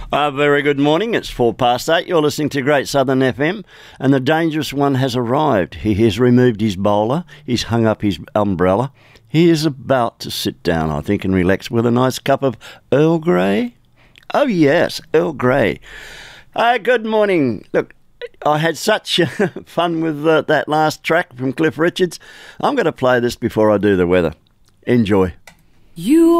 Very good morning. It's 8:04. You're listening to Great Southern FM, and the dangerous one has arrived. He has removed his bowler. He's hung up his umbrella. He is about to sit down, I think, and relax with a nice cup of Earl Grey. Oh, yes, Earl Grey. Good morning. Look, I had such fun with that last track from Cliff Richards. I'm going to play this before I do the weather. Enjoy. You